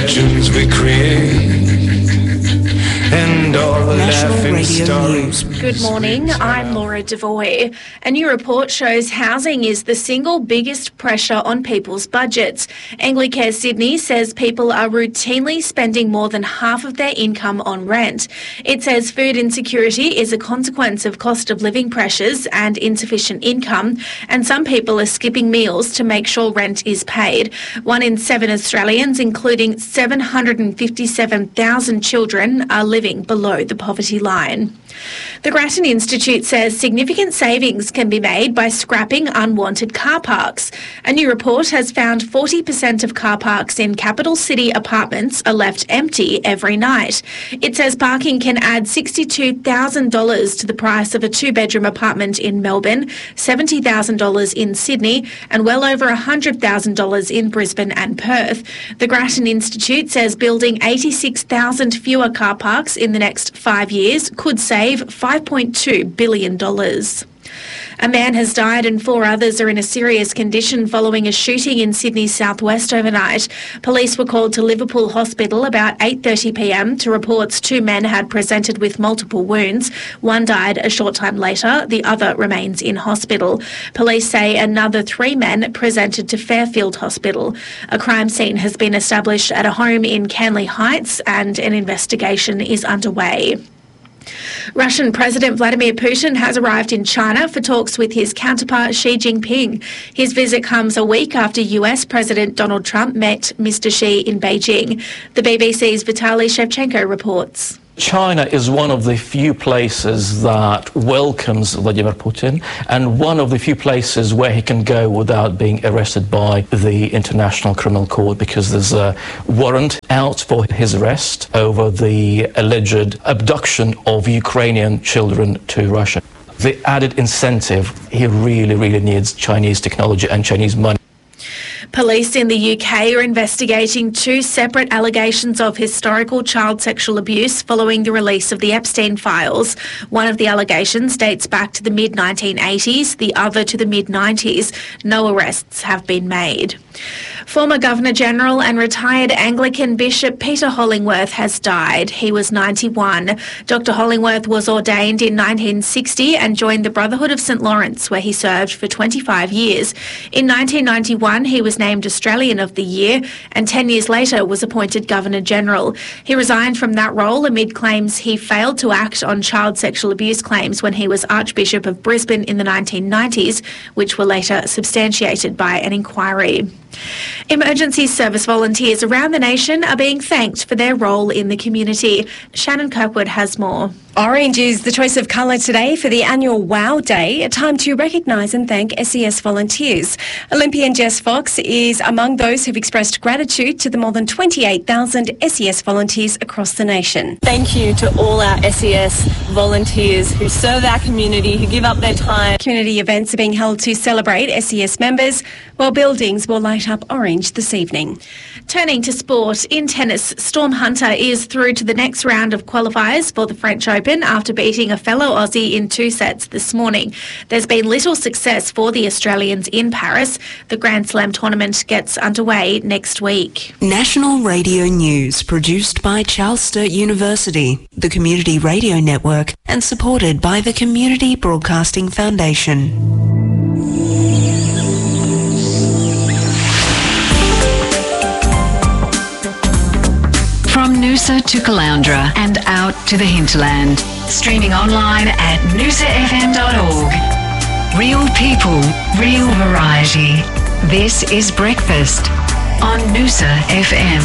legends we create, and all the National laughing Radio stories. News. Good morning, I'm Laura Devoy. A new report shows housing is the single biggest pressure on people's budgets. Anglicare Sydney says people are routinely spending more than half of their income on rent. It says food insecurity is a consequence of cost of living pressures and insufficient income, and some people are skipping meals to make sure rent is paid. 1 in 7 Australians, including 757,000 children, are living below the poverty line. The Grattan Institute says significant savings can be made by scrapping unwanted car parks. A new report has found 40% of car parks in capital city apartments are left empty every night. It says parking can add $62,000 to the price of a 2-bedroom apartment in Melbourne, $70,000 in Sydney, and well over $100,000 in Brisbane and Perth. The Grattan Institute says building 86,000 fewer car parks in the next 5 years could save $5.2 billion. A man has died and 4 others are in a serious condition following a shooting in Sydney's southwest overnight. Police were called to Liverpool Hospital about 8:30pm to reports 2 men had presented with multiple wounds. One died a short time later, the other remains in hospital. Police say another 3 men presented to Fairfield Hospital. A crime scene has been established at a home in Canley Heights and an investigation is underway. Russian President Vladimir Putin has arrived in China for talks with his counterpart Xi Jinping. His visit comes a week after US President Donald Trump met Mr. Xi in Beijing. The BBC's Vitaly Shevchenko reports. China is one of the few places that welcomes Vladimir Putin and one of the few places where he can go without being arrested by the International Criminal Court, because there's a warrant out for his arrest over the alleged abduction of Ukrainian children to Russia. The added incentive, he really needs Chinese technology and Chinese money. Police in the UK are investigating 2 separate allegations of historical child sexual abuse following the release of the Epstein files. One of the allegations dates back to the mid-1980s, the other to the mid-90s. No arrests have been made. Former Governor-General and retired Anglican Bishop Peter Hollingworth has died. He was 91. Dr Hollingworth was ordained in 1960 and joined the Brotherhood of St Lawrence, where he served for 25 years. In 1991, he was named Australian of the Year and 10 years later was appointed Governor-General. He resigned from that role amid claims he failed to act on child sexual abuse claims when he was Archbishop of Brisbane in the 1990s, which were later substantiated by an inquiry. Emergency service volunteers around the nation are being thanked for their role in the community. Shannon Kirkwood has more. Orange is the choice of colour today for the annual WOW Day, a time to recognise and thank SES volunteers. Olympian Jess Fox is among those who've expressed gratitude to the more than 28,000 SES volunteers across the nation. Thank you to all our SES volunteers who serve our community, who give up their time. Community events are being held to celebrate SES members, while buildings will light up orange this evening. Turning to sport, in tennis, Storm Hunter is through to the next round of qualifiers for the French Open after beating a fellow Aussie in 2 sets this morning. There's been little success for the Australians in Paris. The Grand Slam tournament gets underway next week. National Radio News, produced by Charles Sturt University, the Community Radio Network, and supported by the Community Broadcasting Foundation. From Noosa to Caloundra and out to the hinterland. Streaming online at noosafm.org. Real people, real variety. This is Breakfast on Noosa FM.